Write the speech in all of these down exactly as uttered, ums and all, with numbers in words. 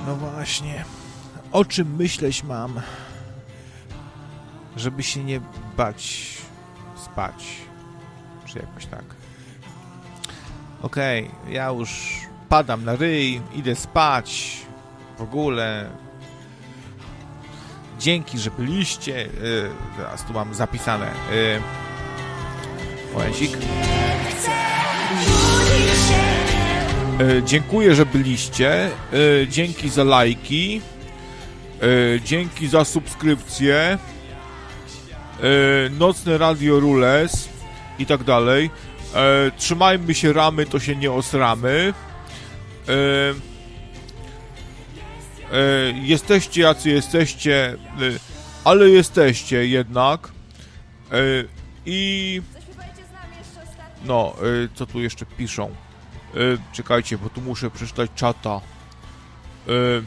No właśnie. O czym myśleć mam? Żeby się nie bać spać. Czy jakoś tak. Okej, okay, ja już padam na ryj, idę spać. W ogóle. Dzięki, że byliście. Yy, teraz tu mam zapisane. Yy, momencik. Yy, dziękuję, że byliście. Yy, dzięki za lajki. Yy, dzięki za subskrypcję. Yy, Nocne Radio Rules i tak dalej. Yy, trzymajmy się ramy, to się nie osramy. Yy, yy, jesteście jacy jesteście, yy, ale jesteście jednak. Yy, I no, yy, co tu jeszcze piszą? Yy, czekajcie, bo tu muszę przeczytać czata. Yy,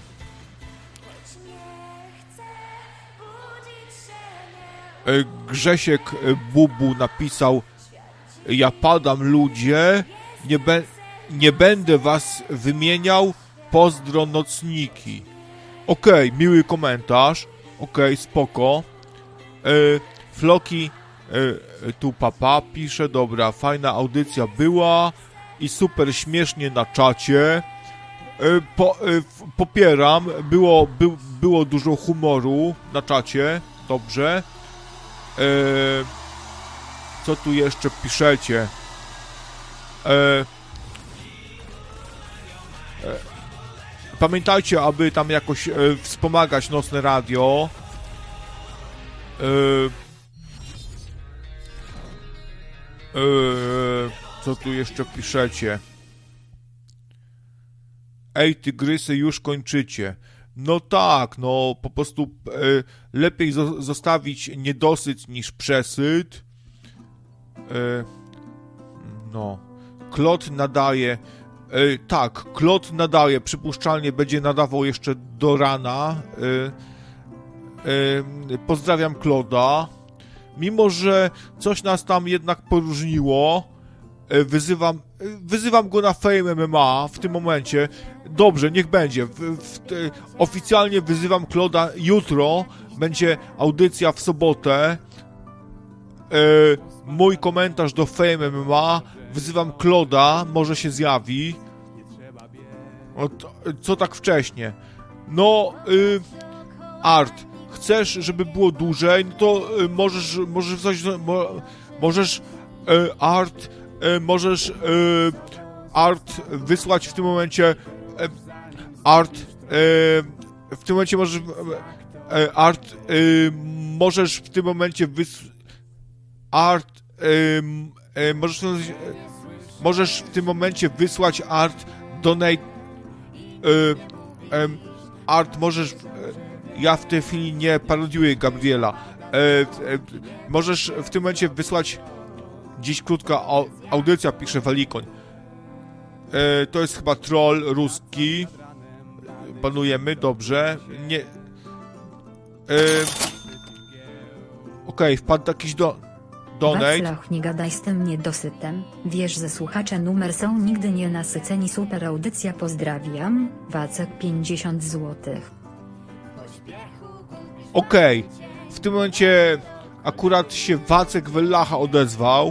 Grzesiek Bubu napisał: ja padam, ludzie, nie, be, nie będę was wymieniał, pozdro nocniki. Okej, okay, miły komentarz, okej, okay, spoko. Yy, Floki yy, tu papa pisze, dobra, fajna audycja była i super śmiesznie na czacie. Yy, po, yy, popieram, było, by, było dużo humoru na czacie, dobrze. Eee, co tu jeszcze piszecie? Eee, e, pamiętajcie, aby tam jakoś e, wspomagać Nocne Radio. Eee, eee, co tu jeszcze piszecie? Ej, tygrysy, już kończycie. No tak, no po prostu e, lepiej zo- zostawić niedosyt niż przesyt. E, no. Klot nadaje. E, tak, Klot nadaje. Przypuszczalnie będzie nadawał jeszcze do rana. E, e, pozdrawiam Kloda. Mimo że coś nas tam jednak poróżniło, e, wyzywam, e, wyzywam go na Fame M M A w tym momencie. Dobrze, niech będzie. W, w, te, oficjalnie wyzywam Kloda. Jutro będzie audycja w sobotę. E, mój komentarz do Fame M M A. Wyzywam Kloda. Może się zjawi. O, to, co tak wcześnie? No, y, Art, chcesz, żeby było dłużej? No to y, możesz, możesz coś, mo, możesz, y, Art, y, możesz, y, Art, wysłać w tym momencie. Art, e, w tym momencie możesz, e, Art, e, możesz w tym momencie wys... Art, e, e, możesz, e, możesz w tym momencie wysłać Art, donate, e, e, Art, możesz, e, ja w tej chwili nie parodiuję Gabriela, e, e, możesz w tym momencie wysłać, dziś krótka audycja, pisze Walikoń. E, to jest chyba troll ruski. Panujemy, dobrze. Nie. E, Okej, okay, wpadł jakiś do... donate. Waclach, nie gadaj z tym niedosytem. Wiesz, że słuchacze numer są nigdy nie nasyceni. Super audycja, pozdrawiam. Wacek pięćdziesiąt złotych. Okej. Okay. W tym momencie akurat się Wacek Wellacha odezwał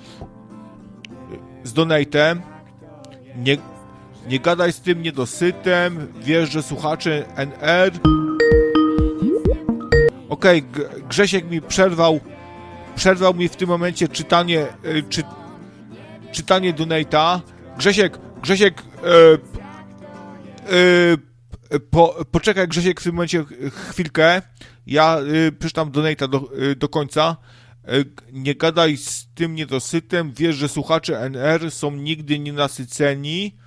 z donatem. Nie, nie gadaj z tym niedosytem. Wiesz, że słuchacze N R. Okej, okay, Grzesiek mi przerwał. Przerwał mi w tym momencie czytanie. Y, czy, czytanie donata. Grzesiek, Grzesiek. Y, y, po, poczekaj, Grzesiek, w tym momencie chwilkę. Ja y, przeczytam donata do, y, do końca. Y, nie gadaj z tym niedosytem. Wiesz, że słuchacze N R są nigdy nienasyceni.